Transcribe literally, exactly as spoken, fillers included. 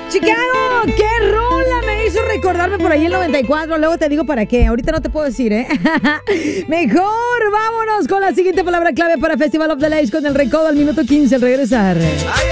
Chicago, qué rola me hizo recordarme por ahí el noventa y cuatro. Luego te digo para qué. Ahorita no te puedo decir, ¿eh? Mejor vámonos con la siguiente palabra clave para Festival of the Lakes con el recodo al minuto quince al regresar.